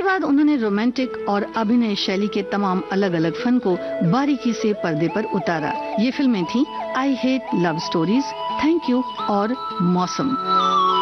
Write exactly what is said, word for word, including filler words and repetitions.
बाद उन्होंने रोमांटिक और अभिनय शैली के तमाम अलग अलग फन को बारीकी से पर्दे पर उतारा। ये फिल्में थी I hate love stories, thank you और मौसम।